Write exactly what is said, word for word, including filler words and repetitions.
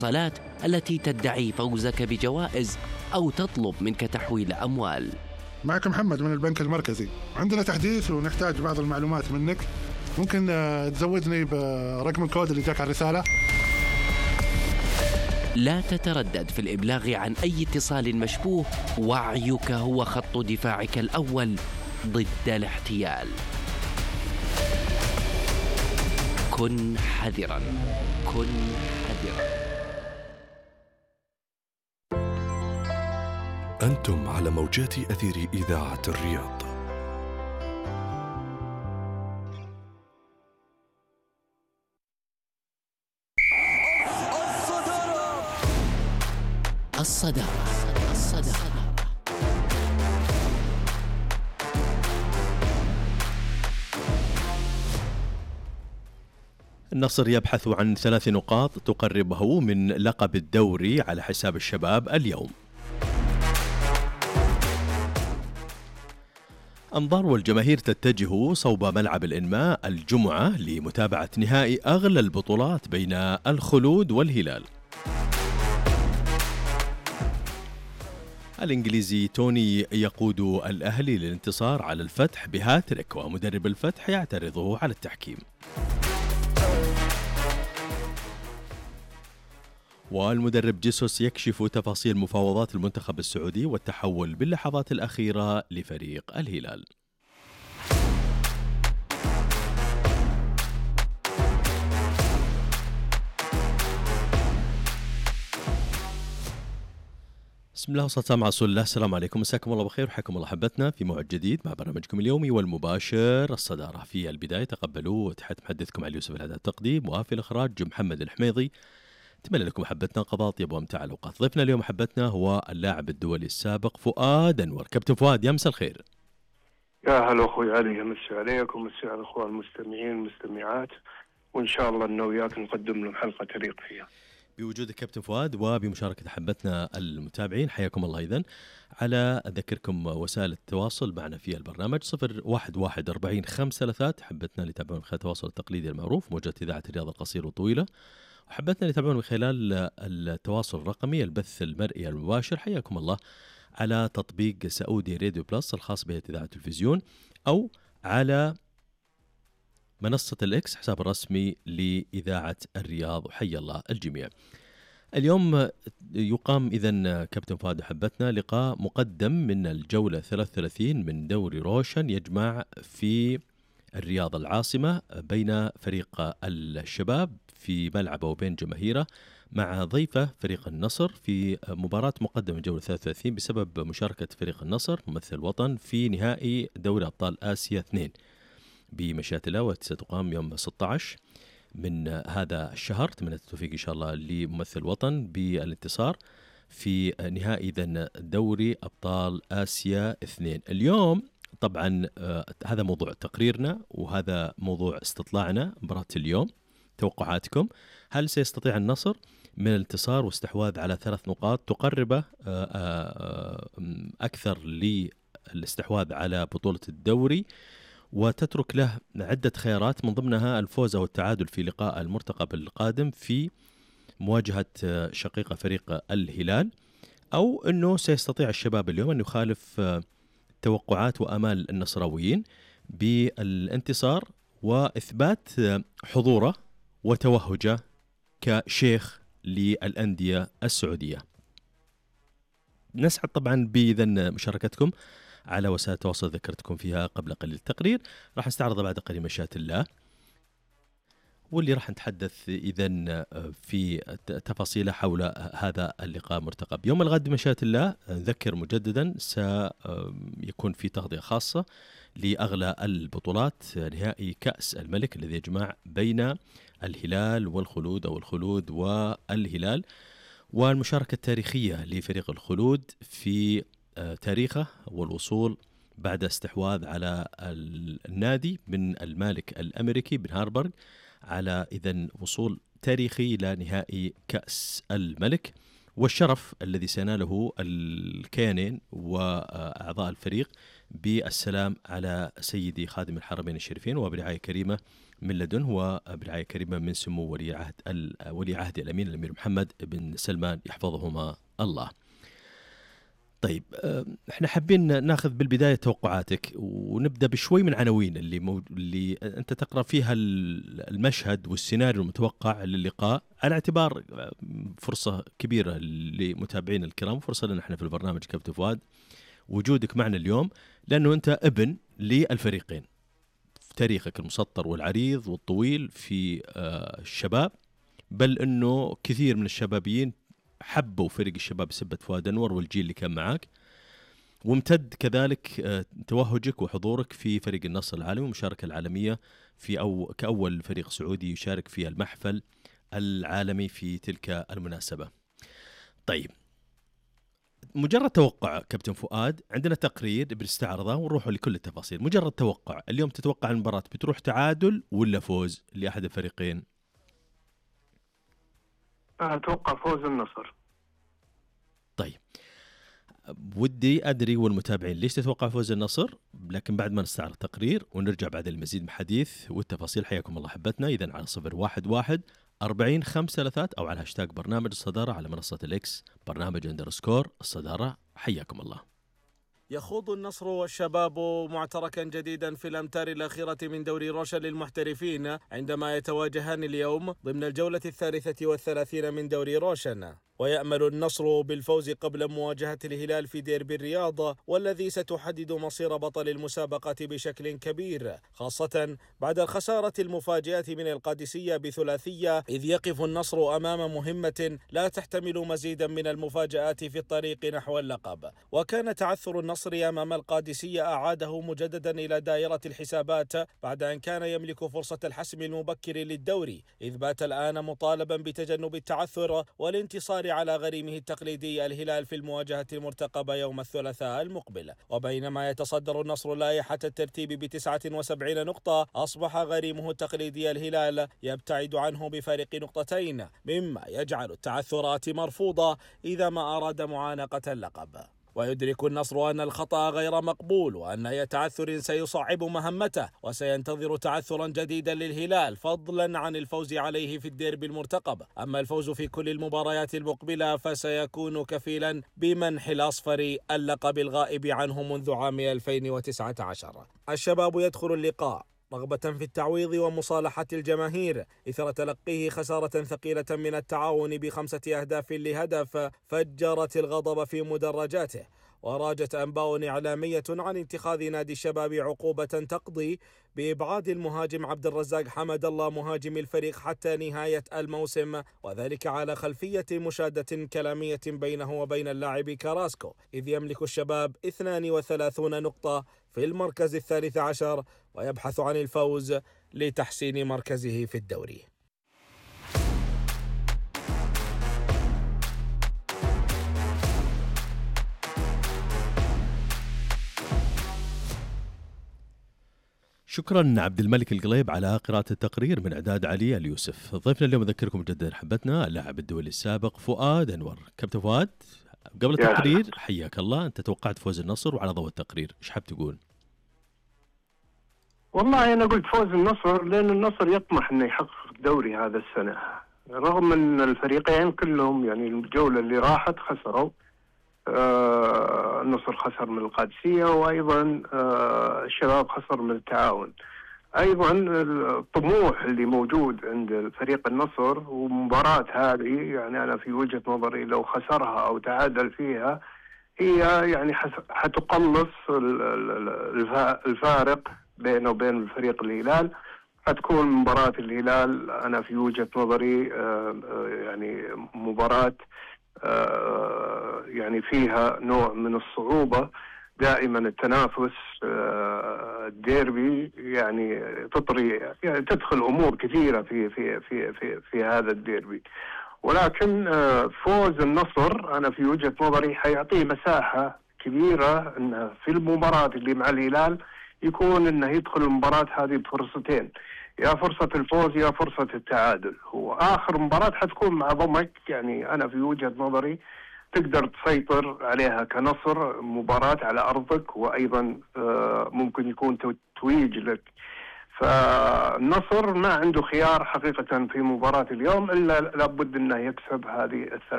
الاتصالات التي تدعي فوزك بجوائز أو تطلب منك تحويل أموال. معك محمد من البنك المركزي، عندنا تحديث ونحتاج بعض المعلومات منك. ممكن تزودني برقم الكود اللي جاك على الرسالة؟ لا تتردد في الإبلاغ عن أي اتصال مشبوه، وعيك هو خط دفاعك الأول ضد الاحتيال. كن حذراً، كن حذراً. أنتم على موجات أثير إذاعة الرياض. الصدارة الصدارة النصر يبحث عن ثلاث نقاط تقربه من لقب الدوري على حساب الشباب اليوم. أنظار والجماهير تتجه صوب ملعب الإنماء الجمعة لمتابعة نهائي أغلى البطولات بين الخلود والهلال. الإنجليزي توني يقود الأهلي للانتصار على الفتح بهاتريك، ومدرب الفتح يعترضه على التحكيم. والمدرب جيسوس يكشف تفاصيل مفاوضات المنتخب السعودي والتحول باللحظات الأخيرة لفريق الهلال. بسم الله والصلاة والسلام على رسول الله. السلام عليكم، مساكم الله بخير وحياكم الله حبتنا في موعد جديد مع برنامجكم اليومي والمباشر الصدارة. في البداية تقبلوا تحية محدثكم علي يوسف الهدى التقديم، وفي الإخراج محمد الحميضي. أتمنى لكم حبتنا قضاء طيب وامتع الأوقات. ضيفنا اليوم حبتنا هو اللاعب الدولي السابق فؤاد أنور. كابتن فؤاد، يا مساء الخير. يا هلا أخوي علي، يمسي عليكم ومسي على الأخوان المستمعين والمستمعات، وإن شاء الله أنه وياك نقدم لهم حلقة تليق فيها. بوجودك كابتن فؤاد وبمشاركة حبتنا المتابعين، حياكم الله. أيضا على أذكركم وسائل التواصل معنا في البرنامج صفر واحد واحد أربعين خمسة ثلاثات. حبتنا اللي يتابعون خلال التواصل التقليدي المعروف موجة إذاعة الرياض القصيرة والطويلة، وحبتنا اللي يتابعون من خلال التواصل الرقمي البث المرئي المباشر، حياكم الله، على تطبيق سعودي راديو بلس الخاص بهيئة إذاعة التلفزيون، أو على منصة الإكس حساب الرسمي لإذاعة الرياض، وحي الله الجميع. اليوم يقام إذن كابتن فؤاد حبتنا لقاء مقدم من الجولة ثلاثة وثلاثين من دوري روشن، يجمع في الرياض العاصمة بين فريق الشباب في ملعبه وبين جماهيره، مع ضيفه فريق النصر في مباراة مقدمة الجولة ثلاثة وثلاثين بسبب مشاركة فريق النصر ممثل الوطن في نهائي دوري أبطال آسيا اثنين بمشيئة الله، وستقام يوم ستة عشر من هذا الشهر. أتمنى التوفيق إن شاء الله لممثل الوطن بالانتصار في نهائي إذن دوري أبطال آسيا اثنين. اليوم طبعا آه هذا موضوع تقريرنا وهذا موضوع استطلاعنا مباراة اليوم. توقعاتكم، هل سيستطيع النصر من الانتصار واستحواذ على ثلاث نقاط تقربه آه آه أكثر للاستحواذ على بطولة الدوري، وتترك له عدة خيارات من ضمنها الفوز أو التعادل في لقاء المرتقب القادم في مواجهة شقيقة فريق الهلال، أو أنه سيستطيع الشباب اليوم أن يخالف توقعات وأمال النصراويين بالانتصار وإثبات حضوره وتوهجه كشيخ للأندية السعودية. نسعد طبعا بإذن مشاركتكم على وسائل التواصل ذكرتكم فيها قبل قليل. التقرير راح نستعرض بعد قليل مشيئة الله، واللي راح نتحدث إذن في تفاصيل حول هذا اللقاء مرتقب يوم الغد مشيئة الله. نذكر مجددا سيكون في تغطية خاصة لأغلى البطولات، نهائي كأس الملك الذي يجمع بين الهلال والخلود أو الخلود والهلال، والمشاركة التاريخية لفريق الخلود في تاريخه والوصول بعد استحواذ على النادي من المالك الأمريكي بن هاربرغ، على إذن وصول تاريخي إلى نهائي كأس الملك، والشرف الذي سيناله الكيانين وأعضاء الفريق بالسلام على سيدي خادم الحرمين الشريفين وبرعاية كريمة من لدنه وبرعاية كريمة من سمو ولي عهد ولي عهد الأمين الأمير محمد بن سلمان يحفظهما الله. طيب احنا حابين ناخذ بالبداية توقعاتك ونبدأ بشوي من عناوين اللي مو... اللي انت تقرأ فيها المشهد والسيناريو المتوقع للقاء، على اعتبار فرصة كبيرة لمتابعين الكرام، فرصة لنا احنا في البرنامج كابتن فؤاد وجودك معنا اليوم، لأنه انت ابن للفريقين في تاريخك المسطر والعريض والطويل في الشباب، بل انه كثير من الشبابيين حبوا فريق الشباب بسبة فؤاد أنور والجيل اللي كان معك، وامتد كذلك توهجك وحضورك في فريق النصر العالمي والمشاركة العالمية في أو كأول فريق سعودي يشارك في المحفل العالمي في تلك المناسبة. طيب مجرد توقع كابتن فؤاد، عندنا تقرير بنستعرضه ونروح لكل التفاصيل. مجرد توقع، اليوم تتوقع المباراة بتروح تعادل ولا فوز لأحد الفريقين؟ أتوقع فوز النصر. طيب ودي أدري والمتابعين ليش تتوقع فوز النصر، لكن بعد ما نستعرض تقرير ونرجع بعد المزيد من الحديث والتفاصيل. حياكم الله حبتنا. إذن على صفر واحد واحد أربعين خمسة ثلاثات أو على هاشتاج برنامج الصدارة على منصة الإكس برنامج أندرسكور الصدارة. حياكم الله. يخوض النصر والشباب معتركا جديدا في الأمتار الأخيرة من دوري روشن للمحترفين عندما يتواجهان اليوم ضمن الجولة الثالثة والثلاثين من دوري روشن، ويأمل النصر بالفوز قبل مواجهة الهلال في ديربي الرياض، والذي ستحدد مصير بطل المسابقة بشكل كبير، خاصة بعد الخسارة المفاجئة من القادسية بثلاثية، إذ يقف النصر أمام مهمة لا تحتمل مزيدا من المفاجآت في الطريق نحو اللقب. وكان تعثر النصر أمام القادسية أعاده مجددا إلى دائرة الحسابات بعد أن كان يملك فرصة الحسم المبكر للدوري، إذ بات الآن مطالبا بتجنب التعثر والانتصار على غريمه التقليدي الهلال في المواجهة المرتقبة يوم الثلاثاء المقبل. وبينما يتصدر النصر لائحة الترتيب بتسعة وسبعين نقطة، أصبح غريمه التقليدي الهلال يبتعد عنه بفارق نقطتين، مما يجعل التعثرات مرفوضة إذا ما أراد معانقة اللقب. ويدرك النصر أن الخطأ غير مقبول وأن أي تعثر سيصعب مهمته، وسينتظر تعثرا جديدا للهلال فضلا عن الفوز عليه في الديربي المرتقب. أما الفوز في كل المباريات المقبلة فسيكون كفيلا بمنح الأصفر اللقب الغائب عنه منذ عام ألفين وتسعة عشر. الشباب يدخل اللقاء رغبة في التعويض ومصالحة الجماهير إثر تلقيه خسارة ثقيلة من التعاون بخمسة أهداف لهدف فجرت الغضب في مدرجاته. وراجت أنباء إعلامية عن اتخاذ نادي الشباب عقوبة تقضي بإبعاد المهاجم عبد الرزاق حمد الله مهاجم الفريق حتى نهاية الموسم، وذلك على خلفية مشادة كلامية بينه وبين اللاعب كاراسكو، إذ يملك الشباب اثنين وثلاثين نقطة في المركز الثالث عشر ويبحث عن الفوز لتحسين مركزه في الدوري. شكرا عبد الملك القليب على قراءة التقرير من إعداد علي اليوسف. ضيفنا اليوم أذكركم مجددا حبتنا اللاعب الدولي السابق فؤاد أنور. كابتن فؤاد، قبل التقرير حياك الله، أنت توقعت فوز النصر وعلى ضوء التقرير إيش حاب تقول؟ والله أنا قلت فوز النصر لأن النصر يطمح أنه يحقق الدوري هذا السنة، رغم أن الفريقين كلهم يعني الجولة اللي راحت خسروا. آه النصر خسر من القادسية، وأيضا آه الشباب خسر من التعاون. أيضا الطموح اللي موجود عند فريق النصر ومباراة هذه، يعني أنا في وجهة نظري لو خسرها أو تعادل فيها هي يعني حتقلص الفارق بينه وبين الفريق الهلال. حتكون مباراة الهلال أنا في وجهة نظري آه يعني مباراة آه يعني فيها نوع من الصعوبة. دائما التنافس آه الديربي يعني تطري يعني تدخل أمور كثيرة في في في في في هذا الديربي، ولكن آه فوز النصر أنا في وجهة نظري حيعطيه مساحة كبيرة إنه في المباراة اللي مع الهلال يكون إنه يدخل المباراة هذه بفرصتين، يا فرصة الفوز يا فرصة التعادل. وآخر مباراة حتكون مع ضمك، يعني أنا في وجهة نظري تقدر تسيطر عليها كنصر، مباراة على أرضك، وأيضا ممكن يكون تتويج لك. فالنصر ما عنده خيار حقيقة في مباراة اليوم إلا لابد أنه يكسب هذه الثلاث